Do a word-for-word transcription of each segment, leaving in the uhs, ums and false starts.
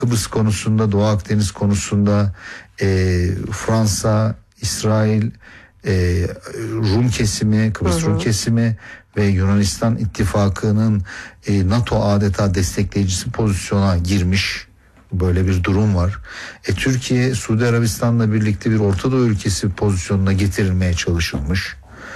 Kıbrıs konusunda, Doğu Akdeniz konusunda e, Fransa, İsrail, e, Rum kesimi, Kıbrıs hı hı. Rum kesimi ve Yunanistan ittifakının e, NATO adeta destekleyicisi pozisyona girmiş. Böyle bir durum var. E, Türkiye, Suudi Arabistan'la birlikte bir Orta Doğu ülkesi pozisyonuna getirilmeye çalışılmış.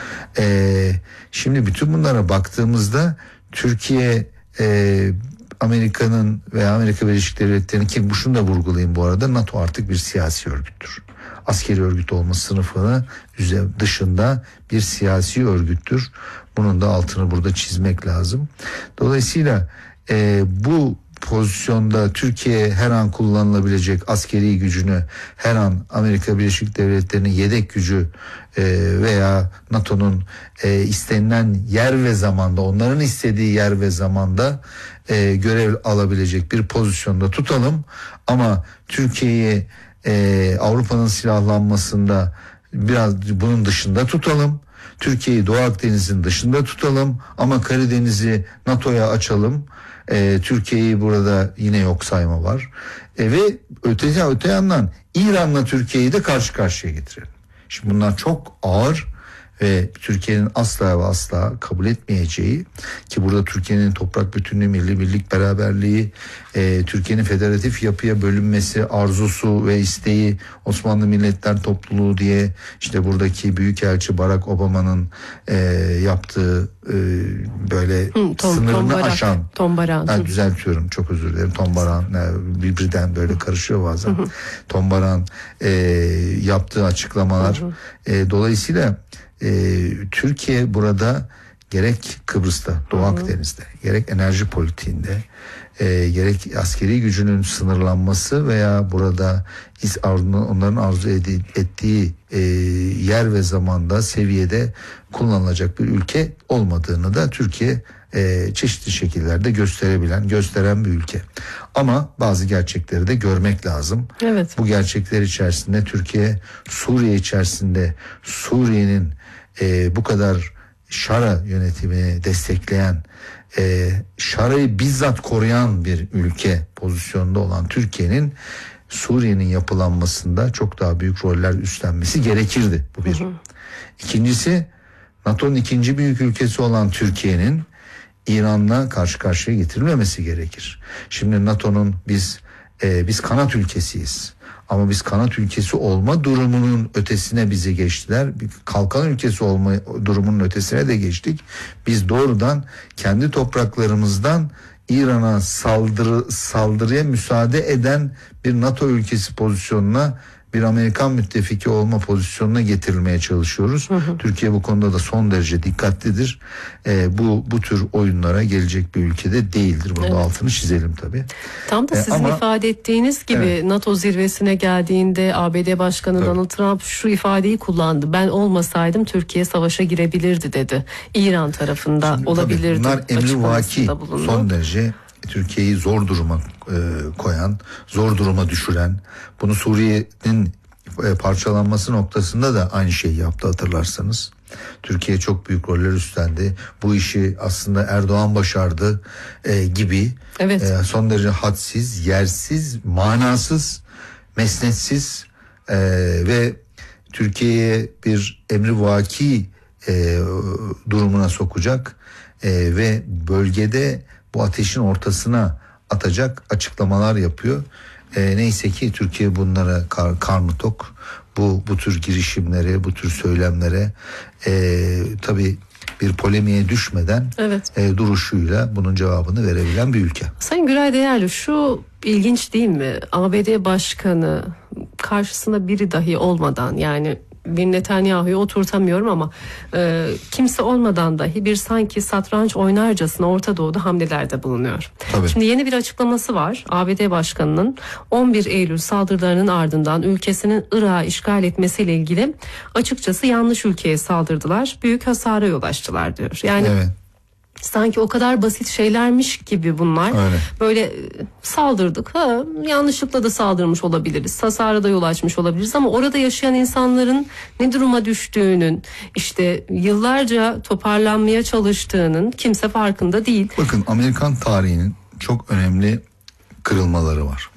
E, şimdi bütün bunlara baktığımızda Türkiye e, Amerika'nın veya Amerika Birleşik Devletleri'nin, ki bu şunu da vurgulayayım bu arada, NATO artık bir siyasi örgüttür. Askeri örgüt olma sınıfını dışında bir siyasi örgüttür. Bunun da altını burada çizmek lazım. Dolayısıyla e, bu pozisyonda Türkiye her an kullanılabilecek askeri gücünü, her an Amerika Birleşik Devletleri'nin yedek gücü e, veya NATO'nun e, istenilen yer ve zamanda, onların istediği yer ve zamanda e, görev alabilecek bir pozisyonda tutalım. Ama Türkiye'yi e, Avrupa'nın silahlanmasında biraz bunun dışında tutalım. Türkiye'yi Doğu Akdeniz'in dışında tutalım ama Karadeniz'i NATO'ya açalım. E, Türkiye'yi burada yine yok sayma var. E, ve öte, öte yandan İran'la Türkiye'yi de karşı karşıya getirelim. Şimdi bunlar çok ağır ve Türkiye'nin asla ve asla kabul etmeyeceği, ki burada Türkiye'nin toprak bütünlüğü, milli birlik, beraberliği, e, Türkiye'nin federatif yapıya bölünmesi arzusu ve isteği, Osmanlı Milletler Topluluğu diye işte buradaki Büyükelçi Barack Obama'nın e, yaptığı e, böyle Hı, tom, sınırını tombarak, aşan tombaran. Ben düzeltiyorum, çok özür dilerim, tombaran yani birbirinden böyle karışıyor bazen. Hı hı. Tombaran e, yaptığı açıklamalar hı hı. E, dolayısıyla Ee, Türkiye burada gerek Kıbrıs'ta, Doğu Hı-hı. Akdeniz'de, gerek enerji politiğinde, e, gerek askeri gücünün sınırlanması veya burada onların arzu ettiği e, yer ve zamanda, seviyede kullanılacak bir ülke olmadığını da Türkiye e, çeşitli şekillerde gösterebilen, gösteren bir ülke. Ama bazı gerçekleri de görmek lazım. Evet. Bu gerçekler içerisinde Türkiye, Suriye içerisinde Suriye'nin e, bu kadar Şara yönetimini destekleyen, e, Şara'yı bizzat koruyan bir ülke pozisyonda olan Türkiye'nin Suriye'nin yapılanmasında çok daha büyük roller üstlenmesi gerekirdi. Bu bir. Hı hı. İkincisi, NATO'nun ikinci büyük ülkesi olan Türkiye'nin İran'la karşı karşıya getirilmemesi gerekir. Şimdi NATO'nun biz e, biz kanat ülkesiyiz. Ama biz kanat ülkesi olma durumunun ötesine bizi geçtiler. Bir kalkan ülkesi olma durumunun ötesine de geçtik. Biz doğrudan kendi topraklarımızdan İran'a saldırı, saldırıya müsaade eden bir NATO ülkesi pozisyonuna, bir Amerikan müttefiki olma pozisyonuna getirilmeye çalışıyoruz. Hı hı. Türkiye bu konuda da son derece dikkatlidir. Ee, bu bu tür oyunlara gelecek bir ülkede değildir. Bunun evet. altını çizelim tabii. Tam da sizin ee, ama, ifade ettiğiniz gibi evet. NATO zirvesine geldiğinde A B D Başkanı tabii. Donald Trump şu ifadeyi kullandı. Ben olmasaydım Türkiye savaşa girebilirdi dedi. İran tarafında Şimdi, olabilirdi. Bunlar emrivaki son derece Türkiye'yi zor duruma e, koyan, zor duruma düşüren, bunu Suriye'nin e, parçalanması noktasında da aynı şeyi yaptı hatırlarsanız. Türkiye çok büyük roller üstlendi. Bu işi aslında Erdoğan başardı e, gibi evet. e, son derece hadsiz, yersiz, manasız, mesnetsiz e, ve Türkiye'ye bir emrivaki e, durumuna sokacak e, ve bölgede bu ateşin ortasına atacak açıklamalar yapıyor. E, neyse ki Türkiye bunlara kar, karnı tok. Bu bu tür girişimlere, bu tür söylemlere e, tabii bir polemiğe düşmeden evet. e, duruşuyla bunun cevabını verebilen bir ülke. Sayın Güray Değerli, şu ilginç değil mi? A B D Başkanı karşısında biri dahi olmadan, yani bir Netanyahu'yu oturtamıyorum ama e, kimse olmadan dahi bir sanki satranç oynarcasına Orta Doğu'da hamlelerde bulunuyor. Tabii. Şimdi yeni bir açıklaması var. A B D Başkanı'nın on bir Eylül saldırılarının ardından ülkesinin Irak'ı işgal etmesiyle ilgili açıkçası yanlış ülkeye saldırdılar. Büyük hasara yol açtılar diyor. Yani evet. Sanki o kadar basit şeylermiş gibi bunlar. Öyle. Böyle saldırdık. Ha, yanlışlıkla da saldırmış olabiliriz. Hasara da yol açmış olabiliriz ama orada yaşayan insanların ne duruma düştüğünün, işte yıllarca toparlanmaya çalıştığının kimse farkında değil. Bakın, Amerikan tarihinin çok önemli kırılmaları var.